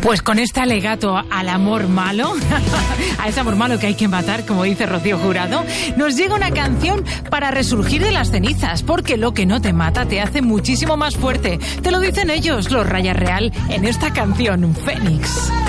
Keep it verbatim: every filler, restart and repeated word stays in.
Pues con este alegato al amor malo, a ese amor malo que hay que matar, como dice Rocío Jurado, nos llega una canción para resurgir de las cenizas, porque lo que no te mata te hace muchísimo más fuerte. Te lo dicen ellos, los Raya Real, en esta canción, Fénix.